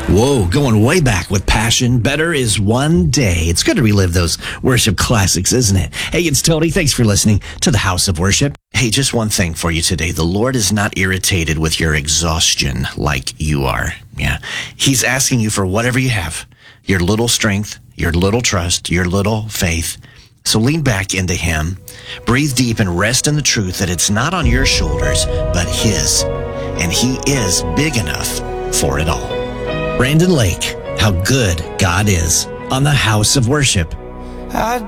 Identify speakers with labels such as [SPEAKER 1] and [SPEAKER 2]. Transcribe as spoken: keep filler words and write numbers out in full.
[SPEAKER 1] Whoa, going way back with passion. Better is one day. It's good to relive those worship classics, isn't it? Hey, it's Tony. Thanks for listening to the House of Worship. Hey, just one thing for you today. The Lord is not irritated with your exhaustion like you are. Yeah. He's asking you for whatever you have, your little strength, your little trust, your little faith. So lean back into Him, breathe deep, and rest in the truth that it's not on your shoulders, but His. And He is big enough for it all. Brandon Lake, how good God is on the House of Worship.
[SPEAKER 2] I